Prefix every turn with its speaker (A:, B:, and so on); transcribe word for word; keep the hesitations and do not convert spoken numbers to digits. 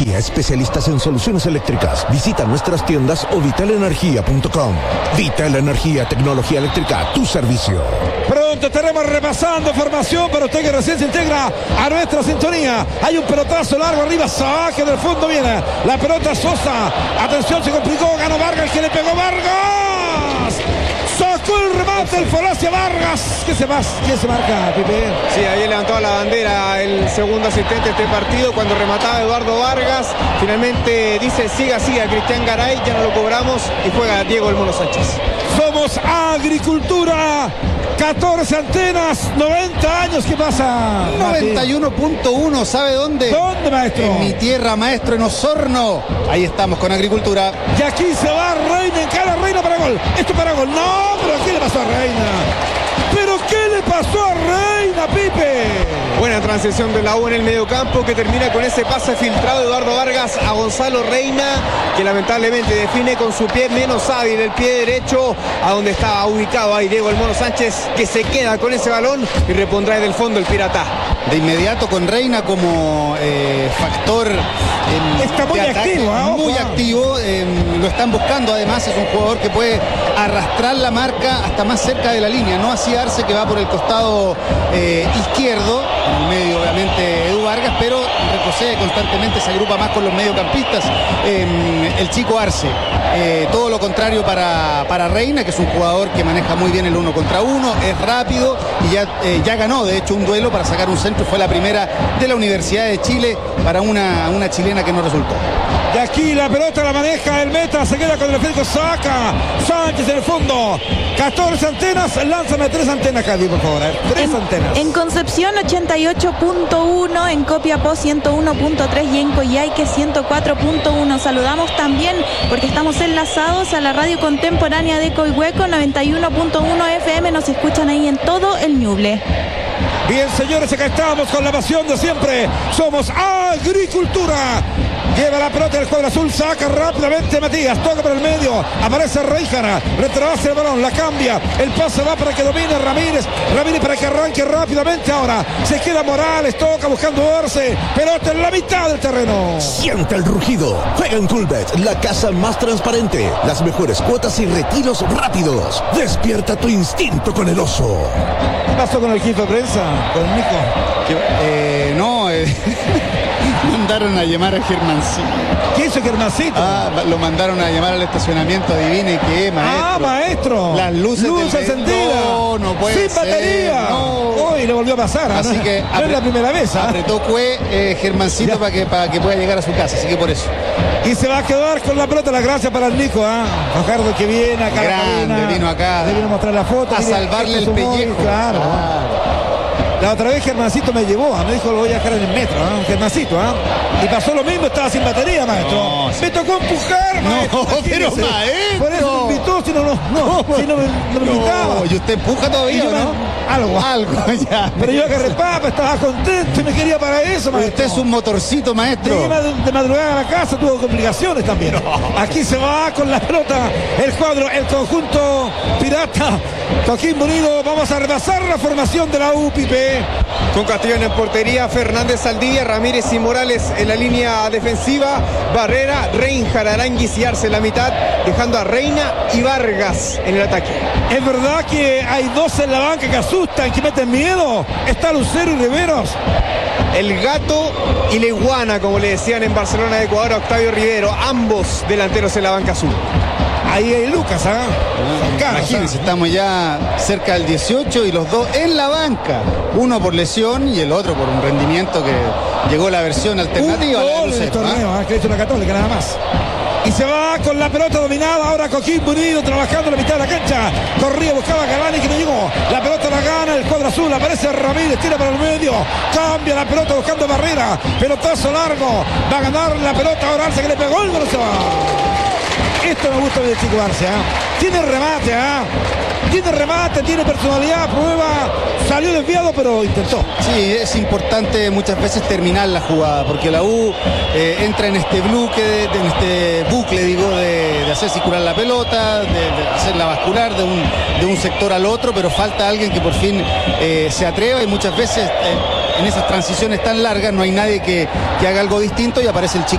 A: Energía, especialistas en soluciones eléctricas. Visita nuestras tiendas o vital energía punto com. Vital Energía, tecnología eléctrica a tu servicio.
B: Pronto estaremos repasando formación para usted que recién se integra a nuestra sintonía. Hay un pelotazo largo arriba, Sabaje del fondo viene. La pelota Sosa. Atención, se complicó, ganó Vargas, que le pegó Vargas. Sacó el remate el Falacia Vargas. ¿Qué se, más? ¿Quién se marca, Pipe?
C: Sí, ahí levantó la bandera el segundo asistente de este partido cuando remataba Eduardo Vargas. Finalmente dice siga, siga Cristian Garay, ya no lo cobramos y juega Diego El Mono Sánchez.
B: Somos Agricultura. catorce antenas, noventa años, ¿qué pasa?
D: noventa y uno punto uno, ¿sabe dónde?
B: ¿Dónde, maestro?
D: En mi tierra, maestro, en Osorno. Ahí estamos con Agricultura.
B: Y aquí se va Reina, encara Reina para gol. Esto para gol. No, pero ¿qué le pasó a Reina? ¿Pero qué le pasó a Reina, Pipe?
C: Buena transición de la U en el mediocampo que termina con ese pase filtrado de Eduardo Vargas a Gonzalo Reina, que lamentablemente define con su pie menos hábil, el pie derecho, a donde estaba ubicado ahí Diego El Mono Sánchez, que se queda con ese balón y repondrá desde el fondo el Pirata.
D: De inmediato con Reina como eh, factor eh,
B: está muy activo, ¿eh?
D: muy activo, eh, lo están buscando. Además es un jugador que puede arrastrar la marca hasta más cerca de la línea, no así Arce, que va por el costado eh, izquierdo, en el medio obviamente Edu Vargas, pero retrocede constantemente, se agrupa más con los mediocampistas eh, el chico Arce. Eh, todo lo contrario para, para Reina, que es un jugador que maneja muy bien el uno contra uno, es rápido y ya, eh, ya ganó de hecho un duelo para sacar un centro. Fue la primera de la Universidad de Chile para una, una chilena que no resultó.
B: Y aquí la pelota la maneja el meta, se queda con el esférico, saca Sánchez en el fondo. catorce antenas, lánzame tres antenas, Cali, por favor. ¿eh? Tres
E: en,
B: antenas.
E: En Concepción ochenta y ocho punto uno, en Copiapó ciento uno punto tres y en Coyhaique ciento cuatro punto uno. Saludamos también, porque estamos enlazados a la radio contemporánea de Coihueco, noventa y uno punto uno F M. Nos escuchan ahí en todo el Ñuble.
B: Bien, señores, acá estamos con la pasión de siempre. Somos Agricultura. Lleva la pelota del cuadro azul, saca rápidamente Matías, toca por el medio, aparece Reijana, retrasa el balón, la cambia, el pase va para que domine Ramírez, Ramírez para que arranque rápidamente ahora, se queda Morales, toca buscando Arce, pelota en la mitad del terreno.
A: Siente el rugido, juega en Coolbet, la casa más transparente, las mejores cuotas y retiros rápidos. Despierta tu instinto con el oso.
B: ¿Qué pasó con el equipo de prensa? Con el Nico.
D: Eh, no, eh... mandaron a llamar a Germancito.
B: ¿Qué hizo Germancito?
D: Ah, lo mandaron a llamar al estacionamiento, adivine qué, maestro.
B: Ah, maestro.
D: Las luces,
B: luces encendidas.
D: No, no puede
B: Sin
D: ser.
B: batería.
D: No.
B: Hoy le volvió a pasar.
D: Así
B: ¿no?
D: que
B: no es la primera vez. ¿eh?
D: Apretó cue eh, Germancito para que, para que pueda llegar a su casa, así que por eso.
B: Y se va a quedar con la pelota, la gracia para el Nico, ¿eh? Fajardo que viene acá.
D: Grande, vino acá.
B: Le vino a mostrar la foto.
D: A
B: mire,
D: salvarle el pellejo.
B: Móvil, claro. claro. La otra vez Germancito me llevó, me dijo lo voy a dejar en el metro, ¿eh? Germancito, ¿eh? Y pasó lo mismo, estaba sin batería, maestro. No, sí. Me tocó empujar, maestro.
D: No, pero maestro.
B: Por eso me invitó, si no, no, no, si no me, no me invitaba.
D: No, y usted empuja todavía, ¿no?
B: Me, algo.
D: Algo, ya.
B: Pero yo agarré papa, estaba contento y me quería para eso, maestro.
D: Usted es un motorcito, maestro.
B: Llegué de, de madrugada a la casa, tuvo complicaciones también. No. Aquí se va con la pelota el cuadro, el conjunto pirata. Coquimbo Unido, vamos a repasar la formación de la U, Pipe.
C: Con Castellón en portería, Fernández Saldivia, Ramírez y Morales en la línea defensiva, Barrera, Reinjar, Aranguis y Arce en la mitad, dejando a Reina y Vargas en el ataque.
B: Es verdad que hay dos en la banca que asustan, que meten miedo. Está Lucero y Riveros.
C: El gato y la iguana, como le decían en Barcelona de Ecuador a Octavio Rivero, ambos delanteros en la banca azul.
B: Ahí hay Lucas, ¿ah?
D: ¿eh? Imagínense, estamos ya cerca del dieciocho y los dos en la banca. Uno por lesión y el otro por un rendimiento que llegó la versión alternativa.
B: Un gol
D: a la Lucero,
B: del torneo,
D: ¿eh?
B: ¿eh? Que ha hecho la Católica, nada más. Y se va con la pelota dominada ahora Coquimbo Unido, trabajando en la mitad de la cancha. Corría, buscaba a Galani, que no llegó. La pelota la gana el cuadro azul, aparece Ramírez, tira para el medio. Cambia la pelota buscando Barrera. Pelotazo largo. Va a ganar la pelota ahora Arce, que le pegó el gol, se va. Esto me gusta del chico Arce, ¿eh? Tiene remate, ¿eh? Tiene remate, tiene personalidad, prueba, salió desviado, pero intentó.
D: Sí, es importante muchas veces terminar la jugada, porque la U eh, entra en este bucle, de, en este bucle, digo, de, de hacer circular la pelota, de, de hacerla bascular de un, de un sector al otro, pero falta alguien que por fin eh, se atreva y muchas veces eh, en esas transiciones tan largas no hay nadie que, que haga algo distinto y aparece el chico